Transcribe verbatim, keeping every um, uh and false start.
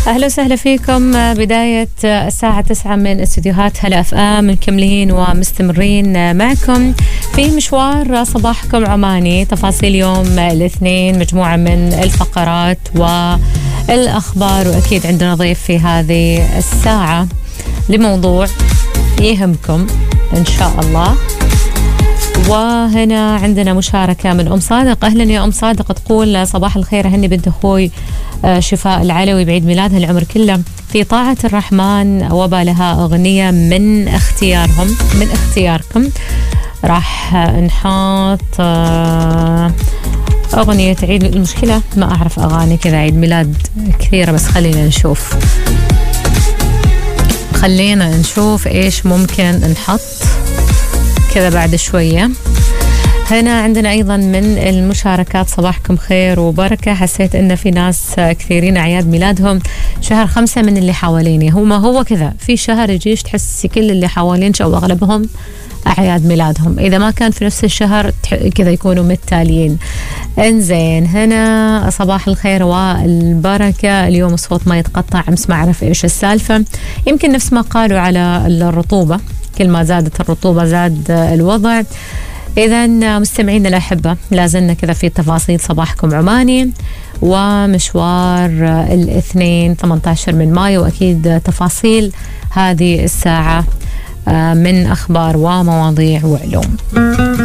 أهلا وسهلا فيكم. بداية الساعة تسعة من استديوهات هلا أف آم، مكملين ومستمرين معكم في مشوار صباحكم عماني. تفاصيل يوم الاثنين، مجموعة من الفقرات والأخبار، وأكيد عندنا ضيف في هذه الساعة لموضوع يهمكم إن شاء الله. وهنا عندنا مشاركة من أم صادق. أهلا يا أم صادق، تقول صباح الخير، هني بنت أخوي شفاء العلوي بعيد ميلادها العمر كله في طاعة الرحمن، وبالها أغنية من اختيارهم من اختياركم. راح نحط أغنية عيد. المشكلة ما أعرف أغاني كذا عيد ميلاد كثيرة، بس خلينا نشوف خلينا نشوف إيش ممكن نحط كذا بعد شوية. هنا عندنا أيضا من المشاركات صباحكم خير وبركة. حسيت إن في ناس كثيرين أعياد ميلادهم شهر خمسة من اللي حواليني. هو ما هو كذا، في شهر يجيش تحس كل اللي حوالينك أو أغلبهم أعياد ميلادهم، إذا ما كان في نفس الشهر كذا يكونوا متتاليين. انزين، هنا صباح الخير والبركة. اليوم الصوت ما يتقطع، أمس ما أعرف إيش السالفة، يمكن نفس ما قالوا على الرطوبة، كل ما زادت الرطوبة زاد الوضع. إذا مستمعينا الأحبة، لازلنا كذا في تفاصيل صباحكم عماني ومشوار الاثنين ثمانية عشر من مايو، وأكيد تفاصيل هذه الساعة من أخبار ومواضيع وعلوم.